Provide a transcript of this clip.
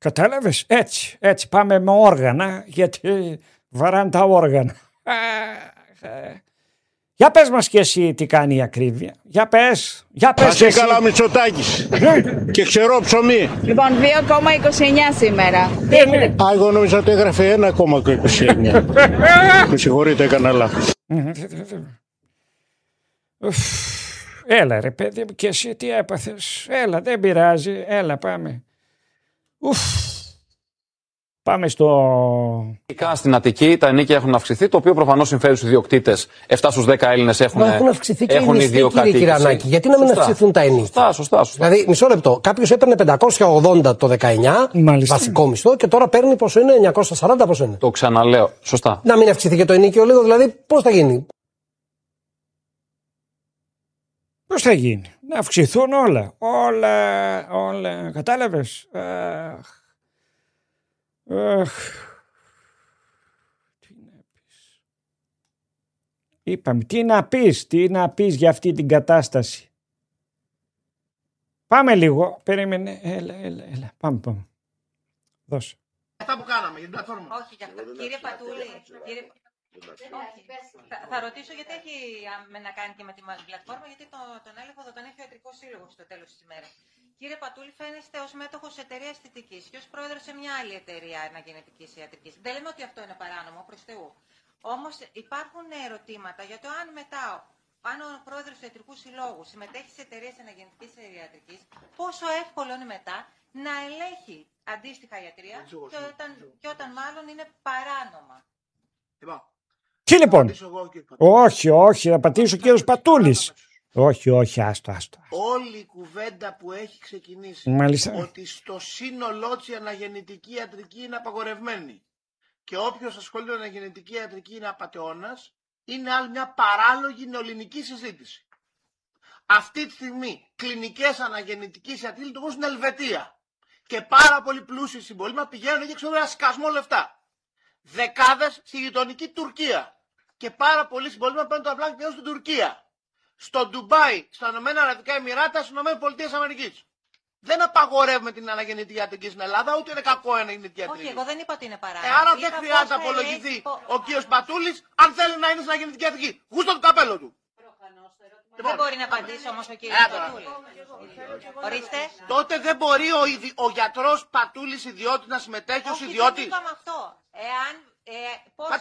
Κατάλαβες, έτσι πάμε με όργανα, γιατί βαράνε τα όργανα. Για πες μας και εσύ τι κάνει η ακρίβεια. Για πες και εσύ. Καλά Μητσοτάκης και ξερό ψωμί. Λοιπόν, 2,29 σήμερα. Εγώ νόμιζα ότι έγραφε 1,29. Με συγχωρείτε, έκανα λάθος. Έλα ρε παιδί μου, και εσύ τι έπαθες. Έλα, δεν πειράζει, έλα πάμε. Πάμε στο... Στην Αττική τα ενοίκια έχουν αυξηθεί, το οποίο προφανώς συμφέρει στους ιδιοκτήτες. 7 στους 10 Έλληνες έχουν αυξηθεί και οι μισθοί, κύριε Κυρανάκη. Γιατί να μην αυξηθούν τα ενοίκια. Σωστά. Δηλαδή, μισό λεπτό. Κάποιος έπαιρνε 580 το 19, βασικό μισθό, και τώρα παίρνει πόσο είναι, 940 πόσο είναι. Το ξαναλέω. Σωστά. Να μην αυξηθεί και το ενοίκιο λίγο, δηλαδή πώς θα γίνει. Πώς θα γίνει. Να αυξηθούν όλα. Όλα. Κατάλαβες. Τι να πεις. Είπαμε, τι να πεις για αυτή την κατάσταση. Πάμε λίγο, περίμενε, έλα, πάμε. Δώσε. Αυτά που κάναμε για την πλατφόρμα. Όχι, για αυτό. Κύριε Πατούλη, θα ρωτήσω γιατί έχει να κάνει και με την πλατφόρμα, γιατί τον έλεγχο θα τον έχει ο Ιατρικός Σύλλογος στο τέλος της ημέρας. Κύριε Πατούλη, φαίνεστε ως μέτοχος εταιρείας αισθητικής και ως πρόεδρος σε μια άλλη εταιρεία αναγεννητικής ιατρικής. Δεν λέμε ότι αυτό είναι παράνομο, προς Θεού. Όμως υπάρχουν ερωτήματα για το αν ο πρόεδρος του Ιατρικού Συλλόγου συμμετέχει σε εταιρείες αναγεννητικής ιατρικής, πόσο εύκολο είναι μετά να ελέγχει αντίστοιχα ιατρία και όταν μάλλον είναι παράνομα. Τι λοιπόν. Όχι, θα πατήσει ο κύριος Πατούλης. Όχι, άστο. Όλη η κουβέντα που έχει ξεκινήσει, ότι στο σύνολό της η αναγεννητική ιατρική είναι απαγορευμένη και όποιος ασχολείται με αναγεννητική ιατρική είναι απατεώνας, είναι άλλη μια παράλογη νεοελληνική συζήτηση. Αυτή τη στιγμή κλινικές αναγεννητικής ιατρικής λειτουργούν στην Ελβετία και πάρα πολύ πλούσιοι συμπολίτες μας πηγαίνουν και ξέρουν ένα σκασμό λεφτά. Δεκάδες στη γειτονική Τουρκία και πάρα πολλοί συμπολίτες μας παίρνουν το απλά και πηγαίνουν στην Τουρκία. Στο Ντουμπάι, στα Ηνωμένα Αραβικά Εμιράτα, στις Ηνωμένες Πολιτείες Αμερικής. Δεν απαγορεύουμε την αναγεννητική ιατρική στην Ελλάδα, ούτε είναι κακό αναγεννητική ιατρική. Όχι, εγώ δεν είπα ότι είναι παράνομο. Άρα δεν χρειάζεται να απολογηθεί ο κύριος Πατούλης αν θέλει να είναι στην αναγεννητική ιατρική. Γούστο του καπέλο του. Δεν μπορεί να απαντήσει όμως ο κύριος Πατούλης. Ορίστε. Τότε δεν μπορεί ο γιατρός Πατούλης ιδιώτης να συμμετέχει ως ιδιώτης. Όχι, δεν είπαμε αυτό.